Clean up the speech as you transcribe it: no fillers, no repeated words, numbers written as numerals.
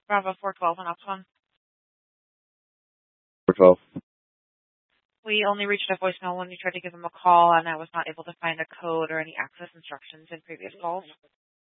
Bravo 412 on Ops 1. 412. We only reached a voicemail when we tried to give him a call, and I was not able to find a code or any access instructions in previous calls.